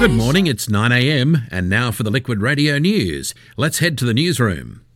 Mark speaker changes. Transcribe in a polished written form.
Speaker 1: Good morning, it's 9am, and now for the Liquid Radio News. Let's head to the newsroom.